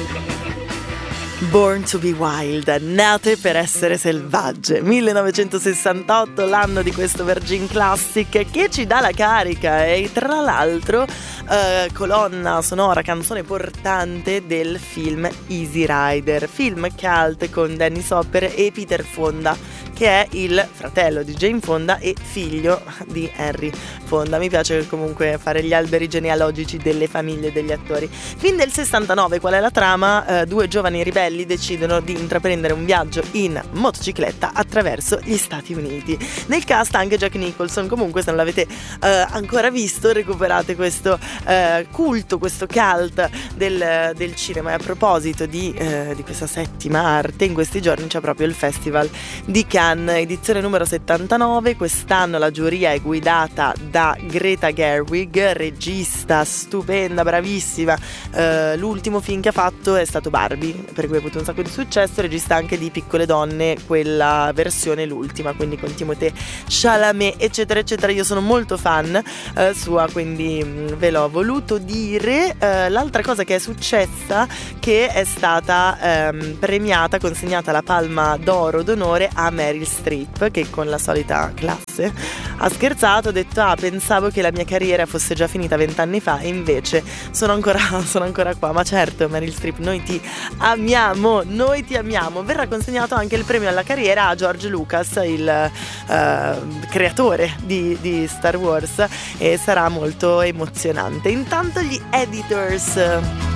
Born to be Wild, nate per essere selvagge. 1968, l'anno di questo Virgin Classic che ci dà la carica e tra l'altro colonna sonora, canzone portante del film Easy Rider, film cult con Dennis Hopper e Peter Fonda, che è il fratello di Jane Fonda e figlio di Henry Fonda. Mi piace comunque fare gli alberi genealogici delle famiglie degli attori. Fin del 69, qual è la trama? Due giovani ribelli decidono di intraprendere un viaggio in motocicletta attraverso gli Stati Uniti. Nel cast anche Jack Nicholson. Comunque, se non l'avete ancora visto, recuperate questo culto, questo cult del cinema. E a proposito di questa settima arte, in questi giorni c'è proprio il Festival di Cannes, edizione numero 79. Quest'anno la giuria è guidata da Greta Gerwig, regista stupenda, bravissima. L'ultimo film che ha fatto è stato Barbie, per cui ha avuto un sacco di successo. Regista anche di Piccole donne, quella versione, l'ultima, quindi con Timothée Chalamet, eccetera eccetera. Io sono molto fan sua, quindi ve l'ho voluto dire. L'altra cosa che è successa, che è stata premiata, consegnata la Palma d'Oro d'onore a Meryl Streep, che con la solita classe ha scherzato, ha detto: pensavo che la mia carriera fosse già finita 20 anni fa e invece sono ancora qua. Ma certo, Meryl Streep, noi ti amiamo. Verrà consegnato anche il premio alla carriera a George Lucas, il creatore di Star Wars, e sarà molto emozionante. Intanto gli Editors.